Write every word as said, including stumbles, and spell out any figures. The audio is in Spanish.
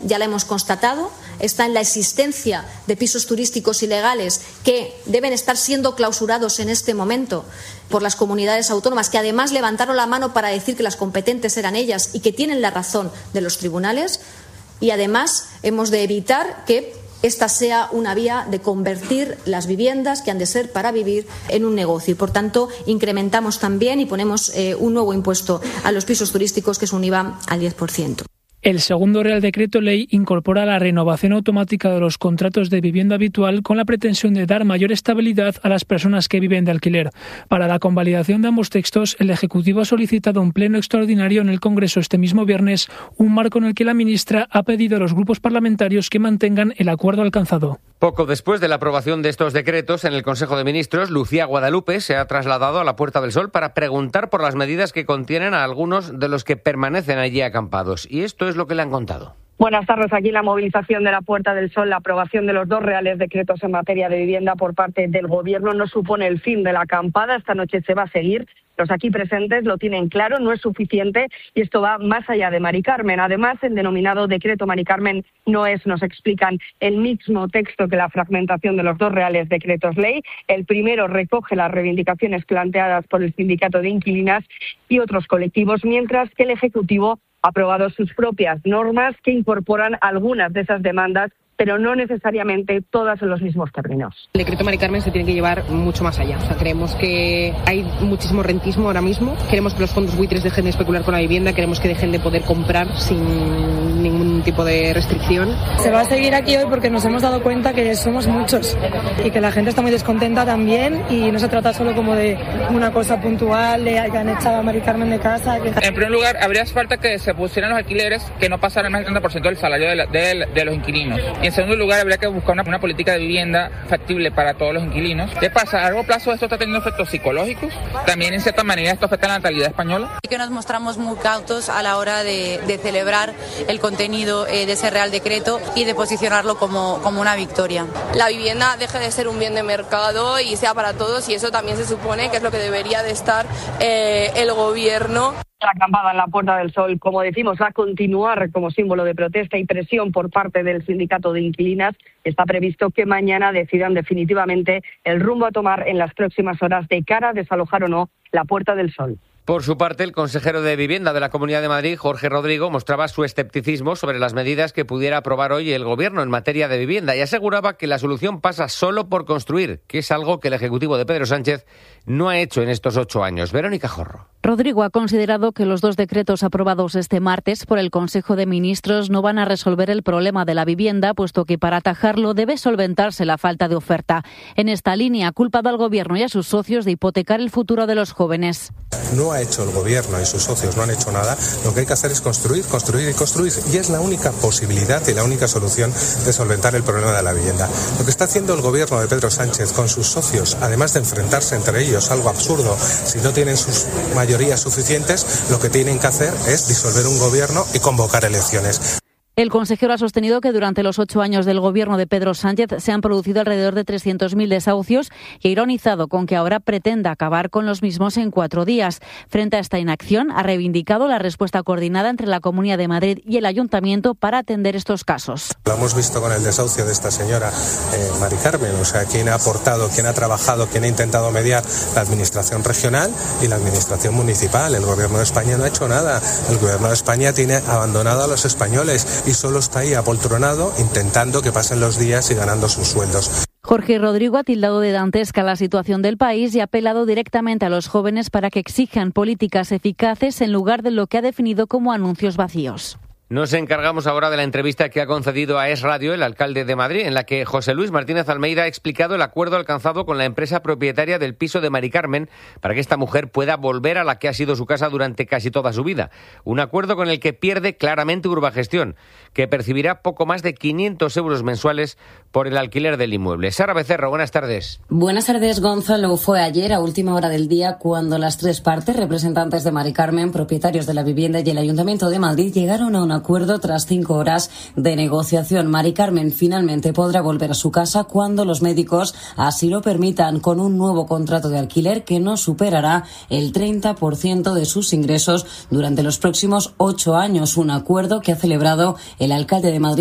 Ya la hemos constatado, está en la existencia de pisos turísticos ilegales que deben estar siendo clausurados en este momento por las comunidades autónomas, que además levantaron la mano para decir que las competentes eran ellas y que tienen la razón de los tribunales. Y además hemos de evitar que esta sea una vía de convertir las viviendas que han de ser para vivir en un negocio. Y, por tanto, incrementamos también y ponemos eh, un nuevo impuesto a los pisos turísticos, que es un I V A al diez por ciento. El segundo Real Decreto Ley incorpora la renovación automática de los contratos de vivienda habitual con la pretensión de dar mayor estabilidad a las personas que viven de alquiler. Para la convalidación de ambos textos, el Ejecutivo ha solicitado un pleno extraordinario en el Congreso este mismo viernes, un marco en el que la ministra ha pedido a los grupos parlamentarios que mantengan el acuerdo alcanzado. Poco después de la aprobación de estos decretos en el Consejo de Ministros, Lucía Guadalupe se ha trasladado a la Puerta del Sol para preguntar por las medidas que contienen a algunos de los que permanecen allí acampados. Y esto es lo que le han contado. Buenas tardes. Aquí la movilización de la Puerta del Sol, la aprobación de los dos reales decretos en materia de vivienda por parte del Gobierno no supone el fin de la acampada. Esta noche se va a seguir. Los aquí presentes lo tienen claro, no es suficiente y esto va más allá de Mari Carmen. Además, el denominado decreto Mari Carmen no es, nos explican, el mismo texto que la fragmentación de los dos reales decretos ley. El primero recoge las reivindicaciones planteadas por el Sindicato de Inquilinas y otros colectivos, mientras que el Ejecutivo ha aprobado sus propias normas que incorporan algunas de esas demandas, pero no necesariamente todas en los mismos términos. El decreto Mari Carmen se tiene que llevar mucho más allá. O sea, creemos que hay muchísimo rentismo ahora mismo. Queremos que los fondos buitres dejen de especular con la vivienda. Queremos que dejen de poder comprar sin ningún tipo de restricción. Se va a seguir aquí hoy porque nos hemos dado cuenta que somos muchos y que la gente está muy descontenta también y no se trata solo como de una cosa puntual, de que han echado a Mari Carmen de casa. Que... En primer lugar, habría falta que se pusieran los alquileres que no pasaran más del treinta por ciento del salario de, la, de, de los inquilinos. Y en segundo lugar, habría que buscar una, una política de vivienda factible para todos los inquilinos. ¿Qué pasa? A largo plazo esto está teniendo efectos psicológicos. También, en cierta manera, esto afecta a la natalidad española. Y que nos mostramos muy cautos a la hora de, de celebrar el contenido eh, de ese Real Decreto y de posicionarlo como, como una victoria. La vivienda deje de ser un bien de mercado y sea para todos, y eso también se supone que es lo que debería de estar eh, el Gobierno. La acampada en la Puerta del Sol, como decimos, va a continuar como símbolo de protesta y presión por parte del Sindicato de Inquilinas. Está previsto que mañana decidan definitivamente el rumbo a tomar en las próximas horas de cara a desalojar o no la Puerta del Sol. Por su parte, el consejero de Vivienda de la Comunidad de Madrid, Jorge Rodrigo, mostraba su escepticismo sobre las medidas que pudiera aprobar hoy el Gobierno en materia de vivienda y aseguraba que la solución pasa solo por construir, que es algo que el Ejecutivo de Pedro Sánchez no ha hecho en estos ocho años. Verónica Jorro. Rodrigo ha considerado que los dos decretos aprobados este martes por el Consejo de Ministros no van a resolver el problema de la vivienda, puesto que para atajarlo debe solventarse la falta de oferta. En esta línea ha culpado al Gobierno y a sus socios de hipotecar el futuro de los jóvenes. No ha hecho el Gobierno y sus socios, no han hecho nada. Lo que hay que hacer es construir, construir y construir. Y es la única posibilidad y la única solución de solventar el problema de la vivienda. Lo que está haciendo el Gobierno de Pedro Sánchez con sus socios, además de enfrentarse entre ellos, algo absurdo, si no tienen sus mayorías suficientes, lo que tienen que hacer es disolver un Gobierno y convocar elecciones. El consejero ha sostenido que durante los ocho años del Gobierno de Pedro Sánchez se han producido alrededor de trescientos mil desahucios y ha ironizado con que ahora pretenda acabar con los mismos en cuatro días. Frente a esta inacción, ha reivindicado la respuesta coordinada entre la Comunidad de Madrid y el Ayuntamiento para atender estos casos. Lo hemos visto con el desahucio de esta señora eh, Mari Carmen, o sea, quien ha aportado, quien ha trabajado, quien ha intentado mediar, la Administración regional y la Administración municipal. El Gobierno de España no ha hecho nada. El Gobierno de España tiene abandonado a los españoles y solo está ahí apoltronado intentando que pasen los días y ganando sus sueldos. Jorge Rodrigo ha tildado de dantesca la situación del país y ha apelado directamente a los jóvenes para que exijan políticas eficaces en lugar de lo que ha definido como anuncios vacíos. Nos encargamos ahora de la entrevista que ha concedido a Es Radio el alcalde de Madrid, en la que José Luis Martínez Almeida ha explicado el acuerdo alcanzado con la empresa propietaria del piso de Mari Carmen para que esta mujer pueda volver a la que ha sido su casa durante casi toda su vida. Un acuerdo con el que pierde claramente Urbagestión, que percibirá poco más de quinientos euros mensuales por el alquiler del inmueble. Sara Becerra, buenas tardes. Buenas tardes, Gonzalo. Fue ayer, a última hora del día, cuando las tres partes, representantes de Mari Carmen, propietarios de la vivienda y el Ayuntamiento de Madrid, llegaron a un acuerdo acuerdo tras cinco horas de negociación. Mari Carmen finalmente podrá volver a su casa cuando los médicos así lo permitan, con un nuevo contrato de alquiler que no superará el treinta por ciento de sus ingresos durante los próximos ocho años. Un acuerdo que ha celebrado el alcalde de Madrid,